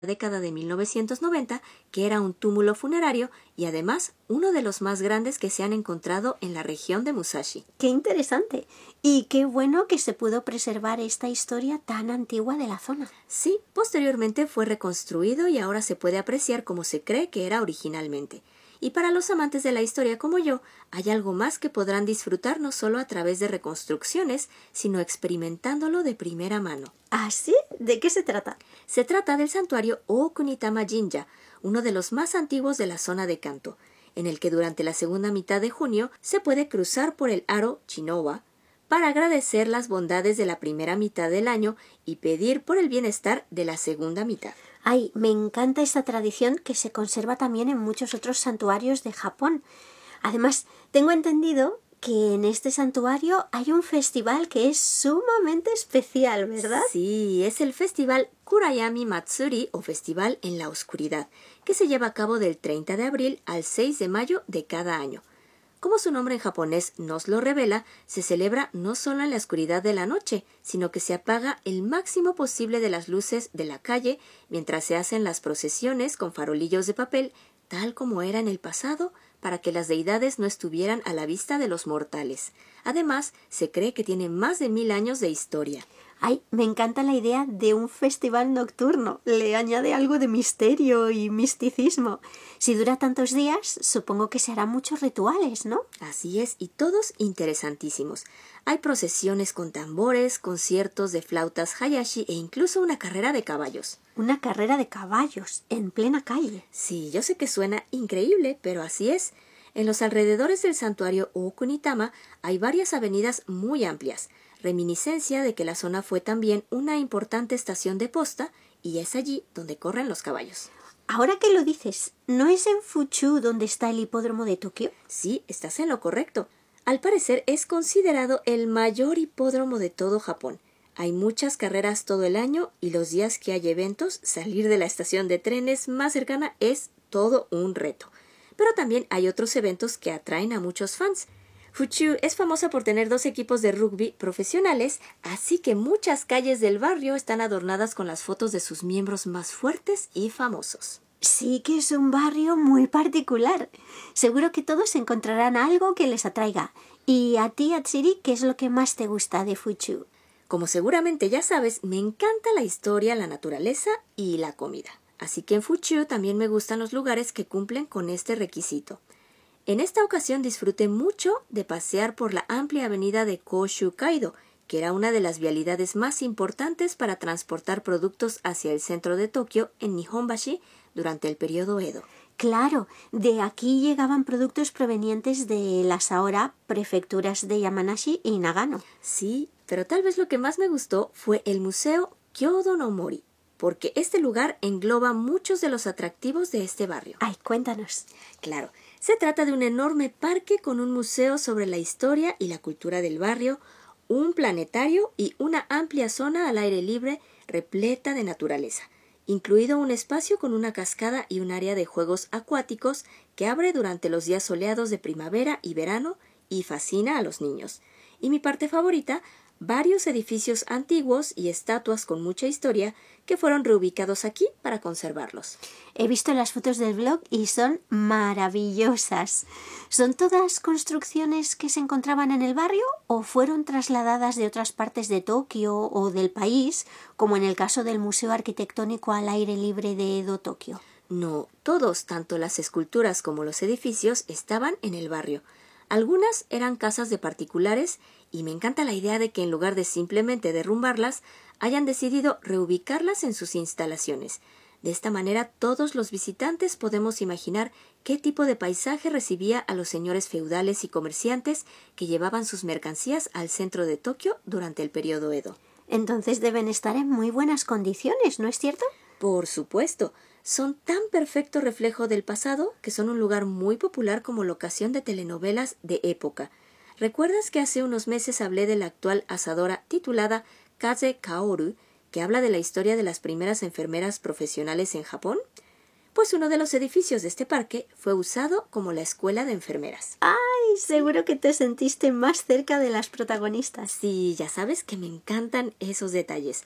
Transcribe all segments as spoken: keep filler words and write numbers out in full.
década de mil novecientos noventa, que era un túmulo funerario y además uno de los más grandes que se han encontrado en la región de Musashi. ¡Qué interesante! Y qué bueno que se pudo preservar esta historia tan antigua de la zona. Sí, posteriormente fue reconstruido y ahora se puede apreciar como se cree que era originalmente. Y para los amantes de la historia como yo, hay algo más que podrán disfrutar no solo a través de reconstrucciones, sino experimentándolo de primera mano. ¿Ah, sí? ¿De qué se trata? Se trata del santuario Okunitama Jinja, uno de los más antiguos de la zona de Kanto, en el que durante la segunda mitad de junio se puede cruzar por el aro Chinowa para agradecer las bondades de la primera mitad del año y pedir por el bienestar de la segunda mitad. Ay, me encanta esta tradición que se conserva también en muchos otros santuarios de Japón. Además, tengo entendido que en este santuario hay un festival que es sumamente especial, ¿verdad? Sí, es el festival Kurayami Matsuri o Festival en la Oscuridad, que se lleva a cabo del treinta de abril al seis de mayo de cada año. Como su nombre en japonés nos lo revela, se celebra no solo en la oscuridad de la noche, sino que se apaga el máximo posible de las luces de la calle mientras se hacen las procesiones con farolillos de papel, tal como era en el pasado, para que las deidades no estuvieran a la vista de los mortales. Además, se cree que tiene más de mil años de historia. Ay, me encanta la idea de un festival nocturno. Le añade algo de misterio y misticismo. Si dura tantos días, supongo que se harán muchos rituales, ¿no? Así es, y todos interesantísimos. Hay procesiones con tambores, conciertos de flautas hayashi e incluso una carrera de caballos. Una carrera de caballos, en plena calle. Sí, yo sé que suena increíble, pero así es. En los alrededores del santuario Okunitama hay varias avenidas muy amplias, reminiscencia de que la zona fue también una importante estación de posta y es allí donde corren los caballos. Ahora que lo dices, ¿no es en Fuchu donde está el hipódromo de Tokio? Sí, estás en lo correcto. Al parecer es considerado el mayor hipódromo de todo Japón. Hay muchas carreras todo el año y los días que hay eventos, salir de la estación de trenes más cercana es todo un reto. Pero también hay otros eventos que atraen a muchos fans. Fuchu es famosa por tener dos equipos de rugby profesionales, así que muchas calles del barrio están adornadas con las fotos de sus miembros más fuertes y famosos. Sí que es un barrio muy particular. Seguro que todos encontrarán algo que les atraiga. ¿Y a ti, Atsiri, qué es lo que más te gusta de Fuchu? Como seguramente ya sabes, me encanta la historia, la naturaleza y la comida. Así que en Fuchu también me gustan los lugares que cumplen con este requisito. En esta ocasión disfruté mucho de pasear por la amplia avenida de Kōshū-Kaido, que era una de las vialidades más importantes para transportar productos hacia el centro de Tokio en Nihonbashi durante el periodo Edo. Claro, de aquí llegaban productos provenientes de las ahora prefecturas de Yamanashi y Nagano. Sí, pero tal vez lo que más me gustó fue el museo Kyodo no Mori, porque este lugar engloba muchos de los atractivos de este barrio. Ay, cuéntanos. Claro, se trata de un enorme parque con un museo sobre la historia y la cultura del barrio, un planetario y una amplia zona al aire libre repleta de naturaleza, incluido un espacio con una cascada y un área de juegos acuáticos que abre durante los días soleados de primavera y verano y fascina a los niños. Y mi parte favorita, varios edificios antiguos y estatuas con mucha historia que fueron reubicados aquí para conservarlos. He visto las fotos del blog y son maravillosas. ¿Son todas construcciones que se encontraban en el barrio o fueron trasladadas de otras partes de Tokio o del país, como en el caso del Museo Arquitectónico al Aire Libre de Edo, Tokio? No, todos, tanto las esculturas como los edificios, estaban en el barrio. Algunas eran casas de particulares y me encanta la idea de que en lugar de simplemente derrumbarlas, hayan decidido reubicarlas en sus instalaciones. De esta manera, todos los visitantes podemos imaginar qué tipo de paisaje recibía a los señores feudales y comerciantes que llevaban sus mercancías al centro de Tokio durante el periodo Edo. Entonces deben estar en muy buenas condiciones, ¿no es cierto? Por supuesto. Son tan perfecto reflejo del pasado que son un lugar muy popular como locación de telenovelas de época. ¿Recuerdas que hace unos meses hablé de la actual asadora titulada Kaze Kaoru, que habla de la historia de las primeras enfermeras profesionales en Japón? Pues uno de los edificios de este parque fue usado como la escuela de enfermeras. ¡Ay! Seguro que te sentiste más cerca de las protagonistas. Sí, ya sabes que me encantan esos detalles.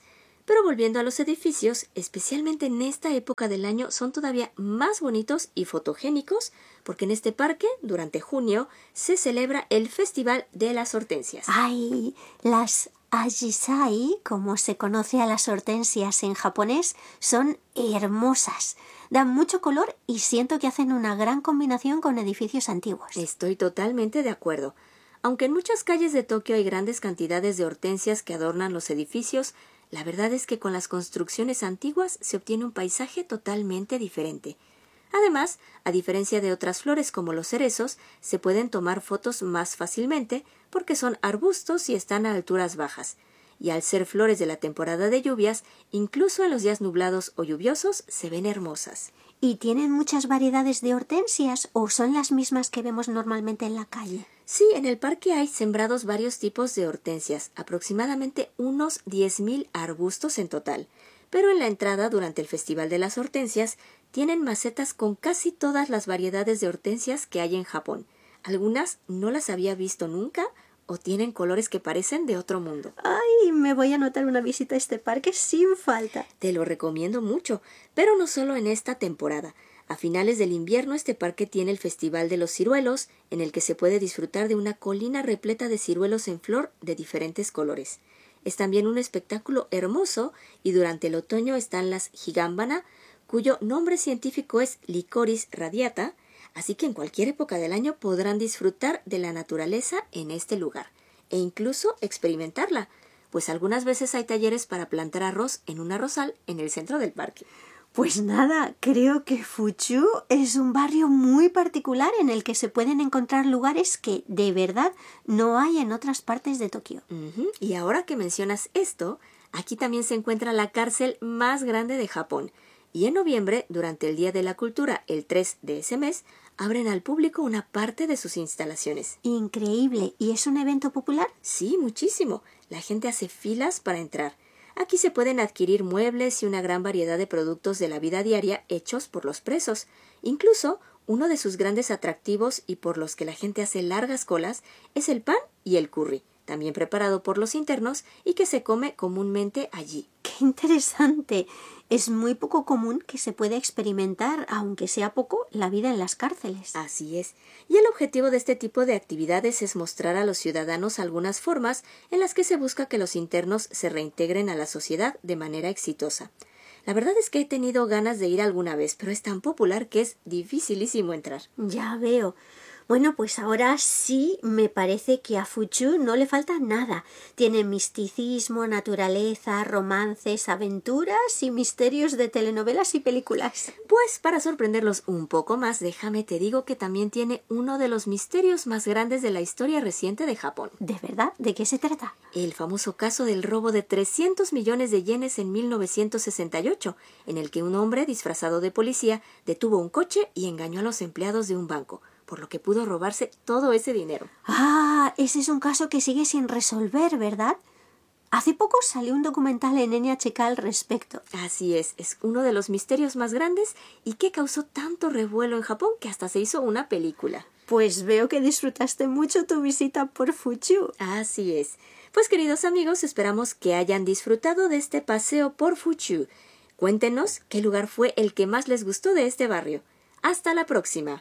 Pero volviendo a los edificios, especialmente en esta época del año, son todavía más bonitos y fotogénicos porque en este parque, durante junio, se celebra el Festival de las Hortensias. ¡Ay! Las ajisai, como se conoce a las hortensias en japonés, son hermosas. Dan mucho color y siento que hacen una gran combinación con edificios antiguos. Estoy totalmente de acuerdo. Aunque en muchas calles de Tokio hay grandes cantidades de hortensias que adornan los edificios, la verdad es que con las construcciones antiguas se obtiene un paisaje totalmente diferente. Además, a diferencia de otras flores como los cerezos, se pueden tomar fotos más fácilmente porque son arbustos y están a alturas bajas. Y al ser flores de la temporada de lluvias, incluso en los días nublados o lluviosos se ven hermosas. ¿Y tienen muchas variedades de hortensias o son las mismas que vemos normalmente en la calle? Sí, en el parque hay sembrados varios tipos de hortensias, aproximadamente unos diez mil arbustos en total. Pero en la entrada, durante el Festival de las Hortensias, tienen macetas con casi todas las variedades de hortensias que hay en Japón. Algunas no las había visto nunca o tienen colores que parecen de otro mundo. ¡Ay! Me voy a anotar una visita a este parque sin falta. Te lo recomiendo mucho, pero no solo en esta temporada. A finales del invierno este parque tiene el Festival de los Ciruelos, en el que se puede disfrutar de una colina repleta de ciruelos en flor de diferentes colores. Es también un espectáculo hermoso y durante el otoño están las Higambana, cuyo nombre científico es Lycoris radiata, así que en cualquier época del año podrán disfrutar de la naturaleza en este lugar e incluso experimentarla, pues algunas veces hay talleres para plantar arroz en un arrozal en el centro del parque. Pues nada, creo que Fuchu es un barrio muy particular en el que se pueden encontrar lugares que de verdad no hay en otras partes de Tokio. Uh-huh. Y ahora que mencionas esto, aquí también se encuentra la cárcel más grande de Japón. Y en noviembre, durante el Día de la Cultura, el tres de ese mes, abren al público una parte de sus instalaciones. Increíble. ¿Y es un evento popular? Sí, muchísimo. La gente hace filas para entrar. Aquí se pueden adquirir muebles y una gran variedad de productos de la vida diaria hechos por los presos. Incluso, uno de sus grandes atractivos y por los que la gente hace largas colas es el pan y el curry, también preparado por los internos y que se come comúnmente allí. ¡Qué interesante! Es muy poco común que se pueda experimentar, aunque sea poco, la vida en las cárceles. Así es. Y el objetivo de este tipo de actividades es mostrar a los ciudadanos algunas formas en las que se busca que los internos se reintegren a la sociedad de manera exitosa. La verdad es que he tenido ganas de ir alguna vez, pero es tan popular que es dificilísimo entrar. Ya veo. Bueno, pues ahora sí me parece que a Fuchu no le falta nada. Tiene misticismo, naturaleza, romances, aventuras y misterios de telenovelas y películas. Pues para sorprenderlos un poco más, déjame te digo que también tiene uno de los misterios más grandes de la historia reciente de Japón. ¿De verdad? ¿De qué se trata? El famoso caso del robo de trescientos millones de yenes en mil novecientos sesenta y ocho, en el que un hombre disfrazado de policía detuvo un coche y engañó a los empleados de un banco, por lo que pudo robarse todo ese dinero. Ah, ese es un caso que sigue sin resolver, ¿verdad? Hace poco salió un documental en N H K al respecto. Así es, es uno de los misterios más grandes y que causó tanto revuelo en Japón que hasta se hizo una película. Pues veo que disfrutaste mucho tu visita por Fuchu. Así es. Pues queridos amigos, esperamos que hayan disfrutado de este paseo por Fuchu. Cuéntenos qué lugar fue el que más les gustó de este barrio. Hasta la próxima.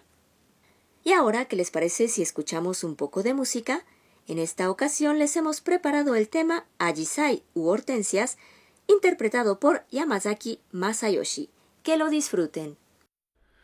Y ahora, ¿qué les parece si escuchamos un poco de música? En esta ocasión les hemos preparado el tema Ajisai u Hortensias, interpretado por Yamazaki Masayoshi. Que lo disfruten.